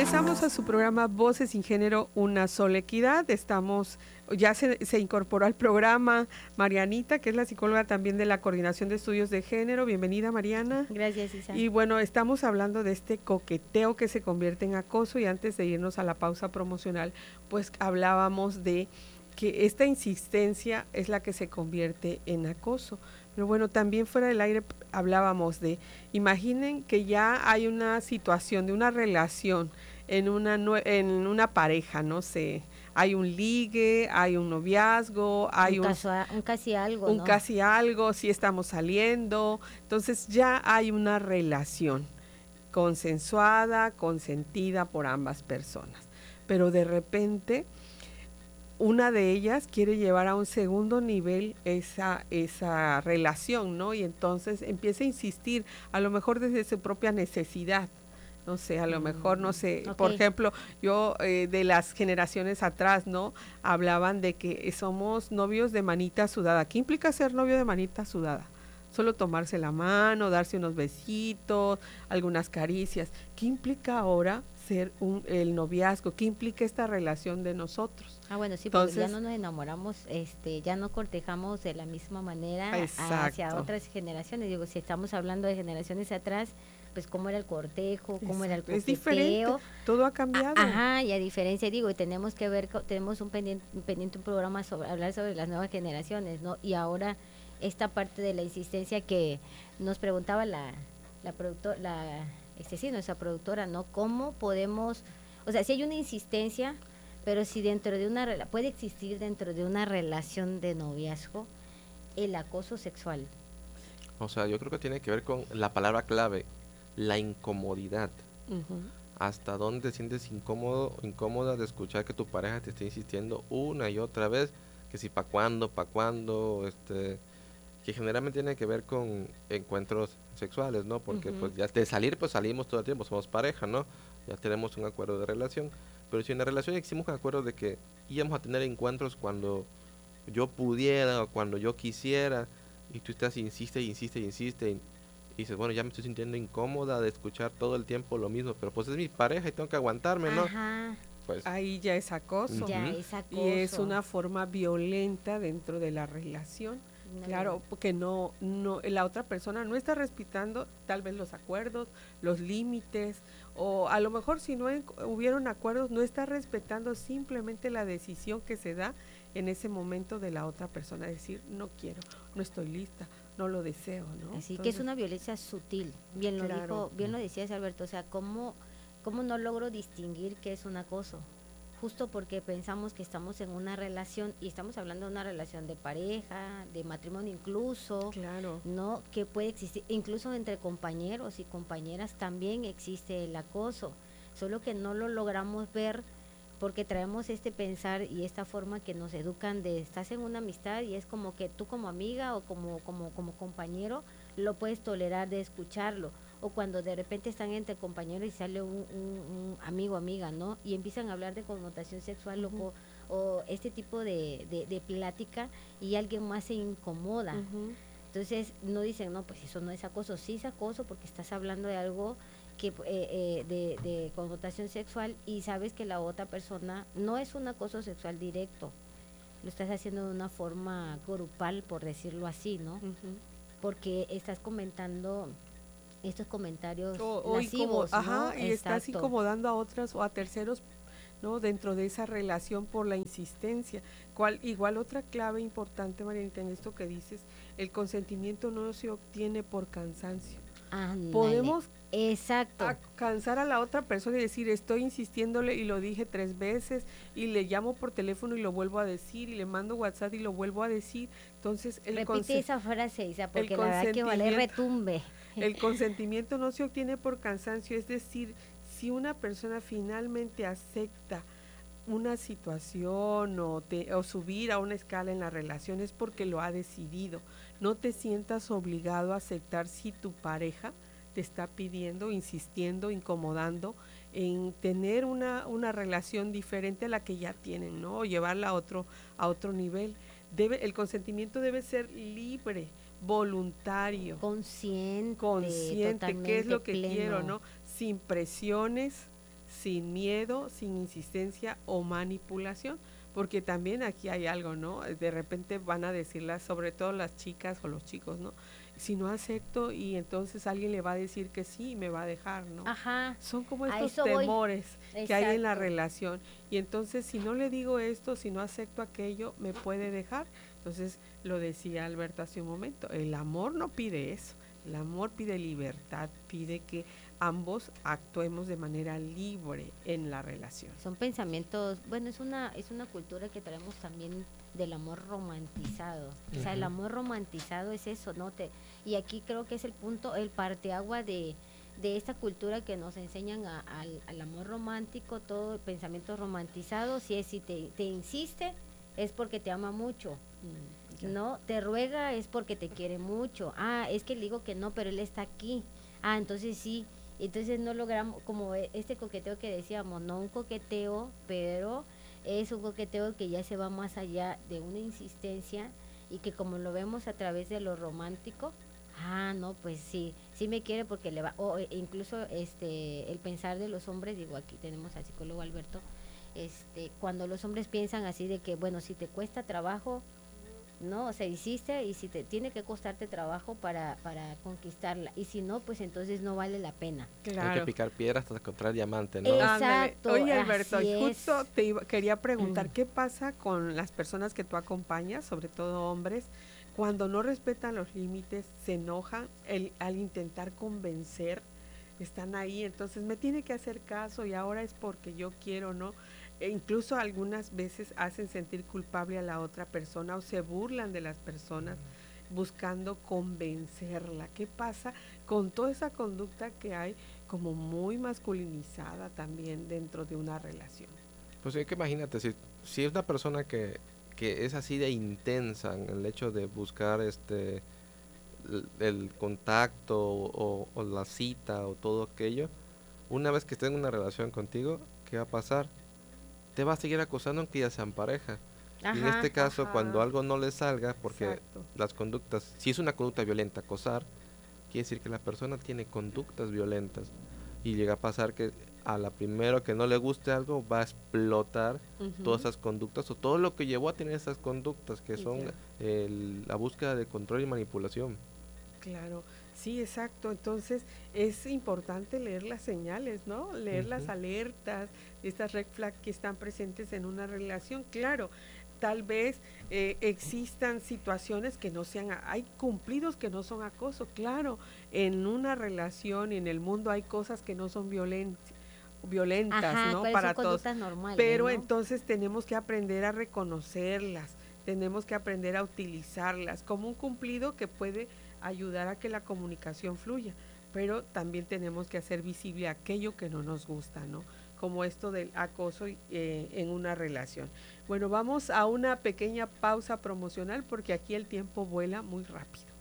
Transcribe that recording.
Regresamos a su programa Voces sin Género, una sola equidad. Ya se incorporó al programa Marianita, que es la psicóloga también de la Coordinación de Estudios de Género. Bienvenida, Mariana. Gracias, Isa. Y bueno, estamos hablando de este coqueteo que se convierte en acoso, y antes de irnos a la pausa promocional, pues hablábamos de que esta insistencia es la que se convierte en acoso. Pero bueno, también fuera del aire hablábamos de, imaginen que ya hay una situación de una relación en una pareja, no sé, hay un ligue, hay un noviazgo, hay un casi algo, ¿no? Casi algo, sí estamos saliendo, entonces ya hay una relación consensuada, consentida por ambas personas, pero de repente una de ellas quiere llevar a un segundo nivel esa relación, ¿no? Y entonces empieza a insistir, a lo mejor desde su propia necesidad. No sé, a lo mejor, no sé, okay. Por ejemplo, yo de las generaciones atrás, ¿no? Hablaban de que somos novios de manita sudada. ¿Qué implica ser novio de manita sudada? Solo tomarse la mano, darse unos besitos, algunas caricias. ¿Qué implica ahora ser el noviazgo? ¿Qué implica esta relación de nosotros? Bueno, sí, entonces, porque ya no nos enamoramos, ya no cortejamos de la misma manera hacia otras generaciones. Digo, si estamos hablando de generaciones atrás, pues cómo era el cortejo, cómo era el coqueteo. Es diferente, todo ha cambiado. Ajá, y a diferencia, digo, y tenemos un pendiente un programa sobre hablar sobre las nuevas generaciones, ¿no? Y ahora esta parte de la insistencia que nos preguntaba nuestra productora, ¿no? ¿Cómo podemos, o sea, si hay una insistencia, pero si puede existir dentro de una relación de noviazgo el acoso sexual? O sea, yo creo que tiene que ver con la palabra clave, la incomodidad. Uh-huh. ¿Hasta dónde te sientes incómoda de escuchar que tu pareja te esté insistiendo una y otra vez? Que si pa' cuándo, que generalmente tiene que ver con encuentros sexuales, ¿no? Porque uh-huh. pues ya de salir, pues salimos todo el tiempo, somos pareja, ¿no? Ya tenemos un acuerdo de relación. Pero si en la relación hicimos un acuerdo de que íbamos a tener encuentros cuando yo pudiera o cuando yo quisiera, y tú estás insiste y dices, bueno, ya me estoy sintiendo incómoda de escuchar todo el tiempo lo mismo, pero pues es mi pareja y tengo que aguantarme, ¿no? Ajá. Pues ahí ya es acoso. Ya es acoso. Y es una forma violenta dentro de la relación. Claro, porque no la otra persona no está respetando tal vez los acuerdos, los límites, o a lo mejor si no hubieron acuerdos, no está respetando simplemente la decisión que se da en ese momento de la otra persona, decir, no quiero, no estoy lista, no lo deseo, ¿no? Así entonces, que es una violencia sutil, bien lo decías, Alberto, o sea, ¿cómo no logro distinguir qué es un acoso? Justo porque pensamos que estamos en una relación, y estamos hablando de una relación de pareja, de matrimonio incluso, claro, ¿no? Que puede existir, incluso entre compañeros y compañeras también existe el acoso, solo que no lo logramos ver porque traemos este pensar y esta forma que nos educan de estás en una amistad y es como que tú como amiga o como compañero lo puedes tolerar de escucharlo, o cuando de repente están entre compañeros y sale un amigo o amiga, ¿no? Y empiezan a hablar de connotación sexual uh-huh. o este tipo de plática y alguien más se incomoda. Uh-huh. Entonces no dicen, no, pues eso no es acoso. Sí es acoso porque estás hablando de algo que de connotación sexual y sabes que la otra persona no es un acoso sexual directo. Lo estás haciendo de una forma grupal, por decirlo así, ¿no? Uh-huh. Porque estás comentando estos comentarios lascivos, ¿no? Ajá, y estás incomodando a otras o a terceros, ¿no? Dentro de esa relación por la insistencia. Igual otra clave importante, Marianita, en esto que dices, el consentimiento no se obtiene por cansancio. Podemos cansar a la otra persona y decir, estoy insistiéndole y lo dije 3 veces y le llamo por teléfono y lo vuelvo a decir y le mando WhatsApp y lo vuelvo a decir. Entonces repite esa frase, Isa, porque la verdad que vale retumbe. El consentimiento no se obtiene por cansancio, es decir, si una persona finalmente acepta una situación o subir a una escala en la relación es porque lo ha decidido. No te sientas obligado a aceptar si tu pareja te está pidiendo, insistiendo, incomodando en tener una relación diferente a la que ya tienen, ¿no? O llevarla a otro nivel. El consentimiento debe ser libre, voluntario, consciente, qué es lo que pleno. quiero, ¿no? Sin presiones, sin miedo, sin insistencia o manipulación, porque también aquí hay algo, ¿no? De repente van a decirlas, sobre todo las chicas o los chicos, ¿no? Si no acepto y entonces alguien le va a decir que sí y me va a dejar, ¿no? Ajá, Son como a estos eso voy. temores que hay en la Exacto. relación. Y entonces si no le digo esto, si no acepto aquello, me puede dejar. Entonces lo decía Alberto hace un momento, el amor no pide eso. El amor pide libertad, pide que ambos actuemos de manera libre en la relación. Son pensamientos, bueno, es una cultura que traemos también del amor romantizado. O sea, el Ujú. amor romantizado es eso, ¿no? Y aquí creo que es el punto, el parteagua de esta cultura que nos enseñan al amor romántico, todo el pensamiento romantizado. Si te insiste, es porque te ama mucho. Ya. No, te ruega es porque te quiere mucho. Ah, es que le digo que no, pero él está aquí. Ah, entonces sí. Entonces no logramos, como este coqueteo que decíamos, no un coqueteo, pero es un coqueteo que ya se va más allá de una insistencia y que como lo vemos a través de lo romántico, ah, no, pues sí, sí me quiere porque le va, o incluso el pensar de los hombres, digo, aquí tenemos al psicólogo Alberto, cuando los hombres piensan así de que, bueno, si te cuesta trabajo, ¿no? O sea, hiciste y si te tiene que costarte trabajo para conquistarla. Y si no, pues entonces no vale la pena. Hay que Claro. picar piedra hasta encontrar diamante, ¿no? Ándale. Exacto, Oye, Alberto, y así justo es. quería preguntar, ¿qué pasa con las personas que tú acompañas, sobre todo hombres, cuando no respetan los límites, se enojan al intentar convencer, están ahí, entonces me tiene que hacer caso y ahora es porque yo quiero, ¿no? E incluso algunas veces hacen sentir culpable a la otra persona o se burlan de las personas buscando convencerla. ¿Qué pasa con toda esa conducta que hay como muy masculinizada también dentro de una relación? Pues es que imagínate, si es una persona que es así de intensa en el hecho de buscar el contacto o la cita o todo aquello, una vez que esté en una relación contigo, ¿qué va a pasar? Te va a seguir acosando aunque ya sean pareja. Y en Ajá, este caso, cuando Ajá, algo no le salga, porque exacto. las conductas, si es una conducta violenta, acosar, quiere decir que la persona tiene conductas violentas. Y llega a pasar que a la primera que no le guste algo, va a explotar todas Ujú, esas conductas o todo lo que llevó a tener esas conductas, que son ya. la búsqueda de control y manipulación. Claro, sí, exacto. Entonces es importante leer las señales, ¿no? Leer las Ujú. alertas, estas red flags que están presentes en una relación. Claro, tal vez existan situaciones que no sean, hay cumplidos que no son acoso. Claro, en una relación y en el mundo hay cosas que no son violentas, ajá, ¿no? ¿cuáles son Para todos. conductas normales, Pero no? entonces tenemos que aprender a reconocerlas, tenemos que aprender a utilizarlas como un cumplido que puede ayudar a que la comunicación fluya, pero también tenemos que hacer visible aquello que no nos gusta, ¿no? Como esto del acoso en una relación. Bueno, vamos a una pequeña pausa promocional porque aquí el tiempo vuela muy rápido.